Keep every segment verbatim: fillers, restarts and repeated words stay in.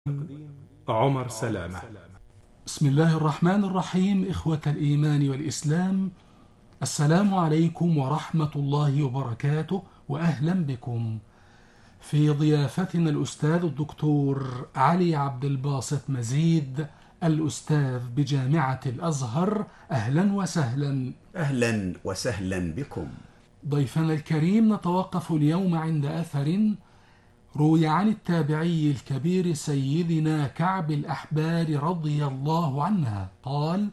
عمر سلامة. بسم الله الرحمن الرحيم. إخوة الإيمان والإسلام، السلام عليكم ورحمة الله وبركاته، وأهلا بكم في ضيافتنا الأستاذ الدكتور علي عبد الباسط مزيد، الأستاذ بجامعة الأزهر. أهلا وسهلا. أهلا وسهلا بكم. ضيفنا الكريم، نتوقف اليوم عند أثر روي عن التابعي الكبير سيدنا كعب الأحبار رضي الله عنه قال: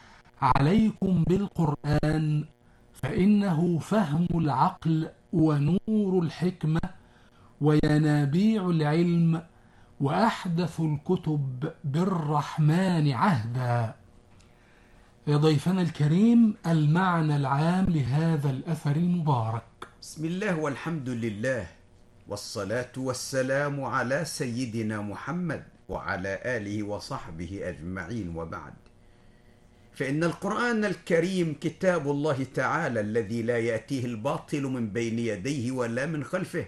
عليكم بالقرآن فإنه فهم العقل ونور الحكمة وينابيع العلم وأحدث الكتب بالرحمن عهدا. يا ضيفنا الكريم، المعنى العام لهذا الأثر المبارك. بسم الله والحمد لله، والصلاة والسلام على سيدنا محمد وعلى آله وصحبه أجمعين، وبعد، فإن القرآن الكريم كتاب الله تعالى الذي لا يأتيه الباطل من بين يديه ولا من خلفه،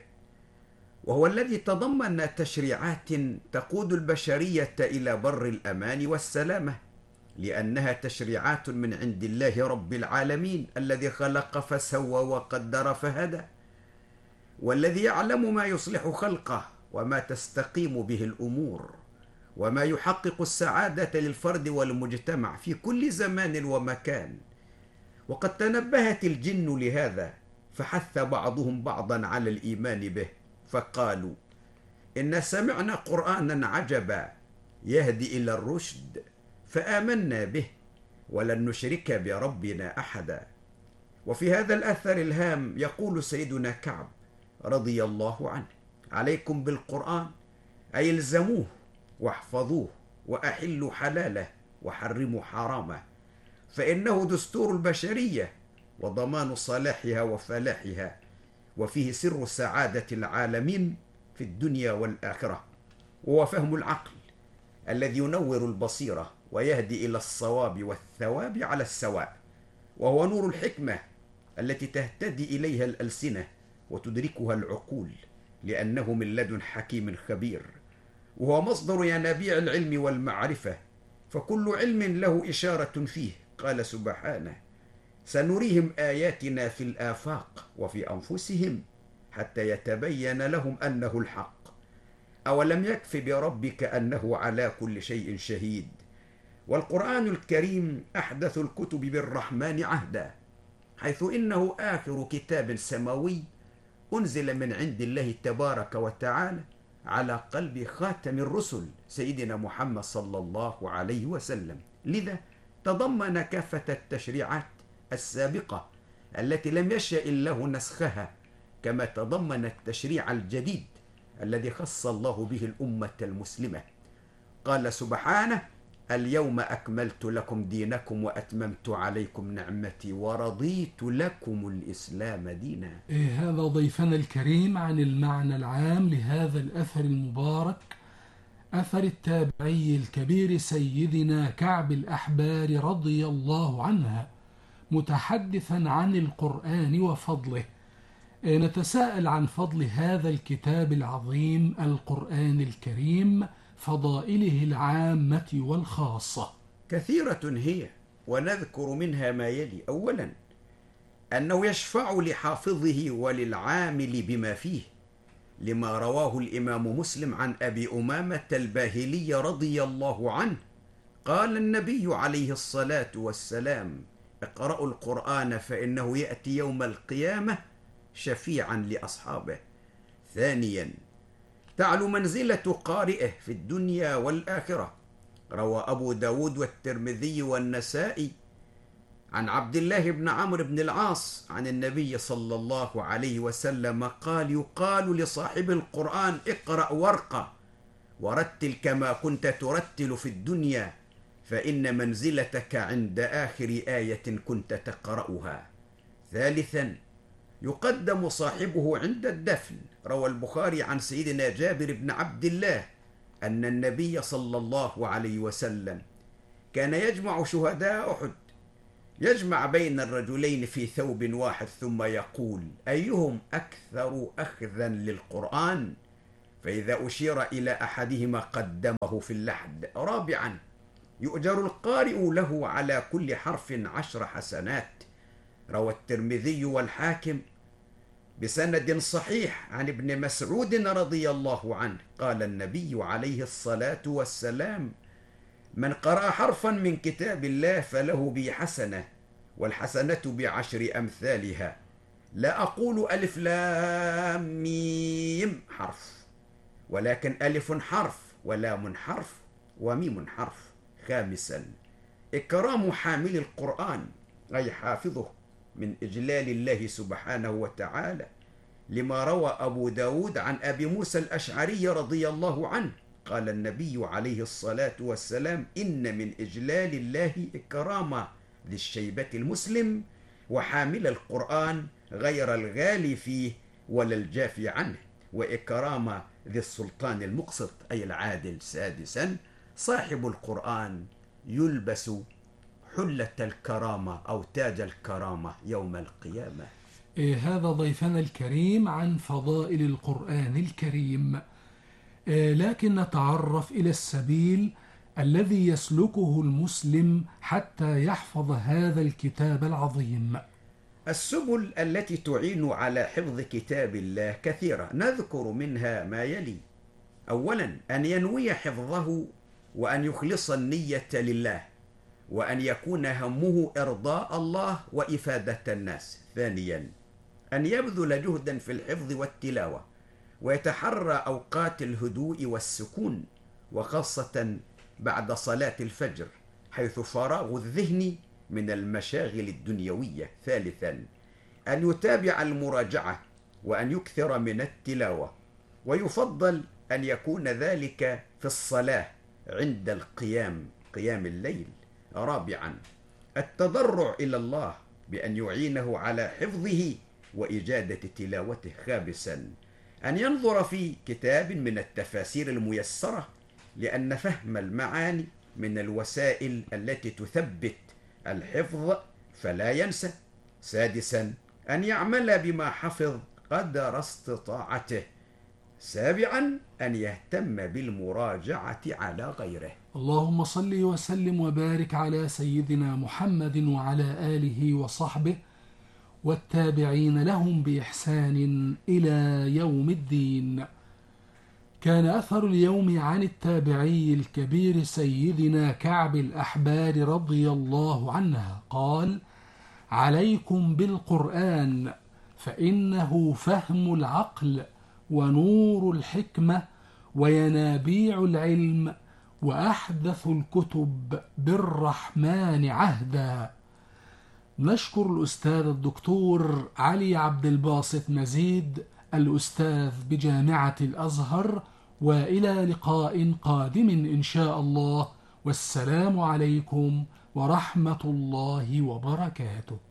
وهو الذي تضمن تشريعات تقود البشرية إلى بر الأمان والسلامة، لأنها تشريعات من عند الله رب العالمين الذي خلق فسوى وقدر فهدى، والذي يعلم ما يصلح خلقه وما تستقيم به الأمور وما يحقق السعادة للفرد والمجتمع في كل زمان ومكان. وقد تنبهت الجن لهذا، فحث بعضهم بعضا على الإيمان به، فقالوا: إن سمعنا قرآنا عجبا يهدي إلى الرشد فآمنا به ولن نشرك بربنا أحدا. وفي هذا الأثر الهام يقول سيدنا كعب رضي الله عنه: عليكم بالقرآن، أي الزموه واحفظوه وأحلوا حلاله وحرموا حرامه، فإنه دستور البشرية وضمان صلاحها وفلاحها، وفيه سر سعادة العالمين في الدنيا والآخرة، وهو فهم العقل الذي ينور البصيرة ويهدي إلى الصواب والثواب على السواء، وهو نور الحكمة التي تهتدي إليها الألسنة وتدركها العقول، لأنه من لدن حكيم خبير، وهو مصدر ينابيع العلم والمعرفة، فكل علم له إشارة فيه. قال سبحانه: سنريهم آياتنا في الآفاق وفي أنفسهم حتى يتبين لهم أنه الحق، أولم يكف بربك أنه على كل شيء شهيد. والقرآن الكريم أحدث الكتب بالرحمن عهدا، حيث إنه آخر كتاب سماوي أنزل من عند الله تبارك وتعالى على قلب خاتم الرسل سيدنا محمد صلى الله عليه وسلم، لذا تضمن كافة التشريعات السابقة التي لم يشأ الله نسخها، كما تضمن التشريع الجديد الذي خص الله به الأمة المسلمة. قال سبحانه: اليوم أكملت لكم دينكم وأتممت عليكم نعمتي ورضيت لكم الإسلام دينا. إيه هذا ضيفنا الكريم عن المعنى العام لهذا الأثر المبارك، أثر التابعي الكبير سيدنا كعب الأحبار رضي الله عنه، متحدثا عن القرآن وفضله. إيه نتساءل عن فضل هذا الكتاب العظيم القرآن الكريم، فضائله العامة والخاصة. كثيرة هي، ونذكر منها ما يلي: أولا، أنه يشفع لحافظه وللعامل بما فيه، لما رواه الإمام مسلم عن أبي أمامة الباهلي رضي الله عنه قال النبي عليه الصلاة والسلام: اقرأوا القرآن فإنه يأتي يوم القيامة شفيعا لأصحابه. ثانيا، تعلو منزلة قارئه في الدنيا والآخرة. روى أبو داود والترمذي والنسائي عن عبد الله بن عمرو بن العاص عن النبي صلى الله عليه وسلم قال: يقال لصاحب القرآن: اقرأ وارقى ورتل كما كنت ترتل في الدنيا، فإن منزلتك عند آخر آية كنت تقرأها. ثالثا، يقدم صاحبه عند الدفن. روى البخاري عن سيدنا جابر بن عبد الله أن النبي صلى الله عليه وسلم كان يجمع شهداء أحد، يجمع بين الرجلين في ثوب واحد، ثم يقول: أيهم أكثر أخذا للقرآن؟ فإذا أشير إلى أحدهما قدمه في اللحد. رابعا يؤجر القارئ له على كل حرف عشر حسنات. روى الترمذي والحاكم بسند صحيح عن ابن مسعود رضي الله عنه قال النبي عليه الصلاة والسلام: من قرأ حرفا من كتاب الله فله به حسنة، والحسنة بعشر أمثالها. لا أقول ألف لام ميم حرف، ولكن ألف حرف ولام حرف وميم حرف. خامسا إكرام حامل القرآن أي حافظه من إجلال الله سبحانه وتعالى، لما روى أبو داود عن أبي موسى الأشعري رضي الله عنه قال النبي عليه الصلاة والسلام: إن من إجلال الله إكرام ذي الشيبة المسلم وحامل القرآن غير الغالي فيه ولا الجافي عنه، وإكرام ذي السلطان المقسط أي العادل. سادسا صاحب القرآن يلبس حلة الكرامة أو تاج الكرامة يوم القيامة. إيه هذا ضيفنا الكريم عن فضائل القرآن الكريم. إيه لكن نتعرف إلى السبيل الذي يسلكه المسلم حتى يحفظ هذا الكتاب العظيم. السبل التي تعين على حفظ كتاب الله كثيرة، نذكر منها ما يلي. أولا أن ينوي حفظه وأن يخلص النية لله، وأن يكون همه إرضاء الله وإفادة الناس. ثانيا أن يبذل جهدا في الحفظ والتلاوة، ويتحرى أوقات الهدوء والسكون، وخاصة بعد صلاة الفجر حيث فراغ الذهن من المشاغل الدنيوية. ثالثا أن يتابع المراجعة وأن يكثر من التلاوة، ويفضل أن يكون ذلك في الصلاة عند القيام، قيام الليل. رابعا التضرع إلى الله بأن يعينه على حفظه وإجادة تلاوته. خامسا أن ينظر في كتاب من التفاسير الميسرة، لأن فهم المعاني من الوسائل التي تثبت الحفظ فلا ينسى. سادسا أن يعمل بما حفظ قدر استطاعته. سابعا أن يهتم بالمراجعة على غيره. اللهم صل وسلم وبارك على سيدنا محمد وعلى آله وصحبه والتابعين لهم بإحسان إلى يوم الدين. كان أثر اليوم عن التابعي الكبير سيدنا كعب الأحبار رضي الله عنه قال: عليكم بالقرآن فإنه فهم العقل ونور الحكمة وينابيع العلم وأحدث الكتب بالرحمن عهدا. نشكر الأستاذ الدكتور علي عبد الباسط مزيد الأستاذ بجامعة الأزهر، وإلى لقاء قادم إن شاء الله، والسلام عليكم ورحمة الله وبركاته.